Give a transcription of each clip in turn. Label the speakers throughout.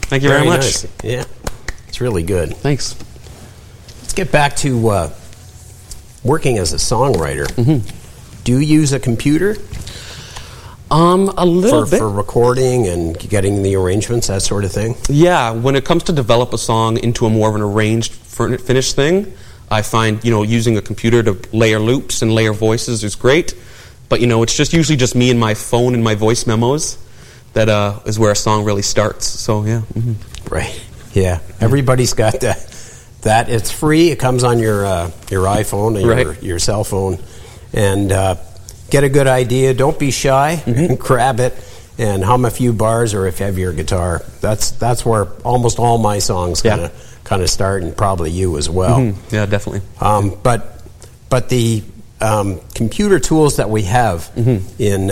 Speaker 1: Thank you very much.
Speaker 2: Nice. Yeah, it's really good.
Speaker 1: Thanks.
Speaker 2: Let's get back to working as a songwriter. Do you use a computer
Speaker 1: A little bit.
Speaker 2: for recording and getting the arrangements, that sort of thing?
Speaker 1: Yeah, when it comes to develop a song into a more of an arranged, finished thing, I find, using a computer to layer loops and layer voices is great. But, it's usually just me and my phone and my voice memos that is where a song really starts. So, yeah.
Speaker 2: Right. Yeah. Everybody's got that. It's free. It comes on your iPhone and your cell phone. And get a good idea. Don't be shy. Grab it and hum a few bars, or if you have your guitar. That's where almost all my songs kind of start, and probably you as well.
Speaker 1: Yeah, definitely.
Speaker 2: But the computer tools that we have in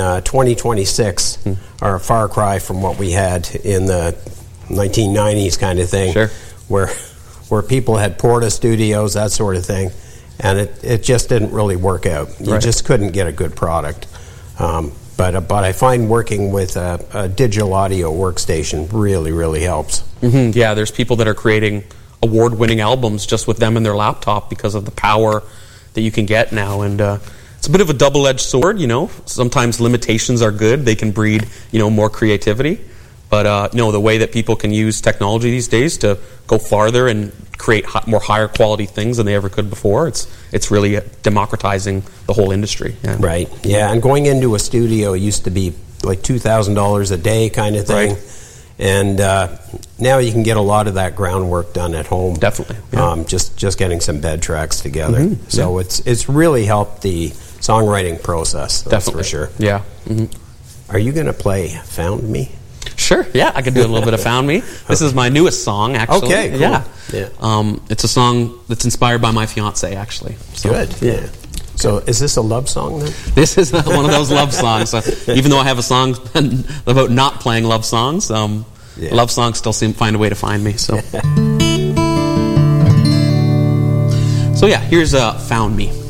Speaker 2: 2026 are a far cry from what we had in the 1990s kind of thing, where people had Porta studios, that sort of thing, and it just didn't really work out. You just couldn't get a good product. But I find working with a digital audio workstation really, really helps.
Speaker 1: Yeah, there's people that are creating award-winning albums just with them and their laptop because of the power that you can get now. And it's a bit of a double-edged sword, Sometimes limitations are good. They can breed, more creativity. But, the way that people can use technology these days to go farther and create more higher quality things than they ever could before, it's really democratizing the whole industry. Yeah.
Speaker 2: Right, yeah. And going into a studio used to be like $2,000 a day kind of thing. Right. And now you can get a lot of that groundwork done at home.
Speaker 1: Definitely. Yeah.
Speaker 2: Just getting some bed tracks together. So it's really helped the songwriting process. That's for sure.
Speaker 1: Yeah.
Speaker 2: Are you going to play Found Me?
Speaker 1: Sure, yeah, I could do a little bit of Found Me. This is my newest song, actually.
Speaker 2: Okay, cool.
Speaker 1: Yeah. It's a song that's inspired by my fiancée, actually. So,
Speaker 2: good, yeah. So is this a love song, then?
Speaker 1: This is one of those love songs. Even though I have a song about not playing love songs, love songs still find a way to find me. So, so yeah, here's Found Me.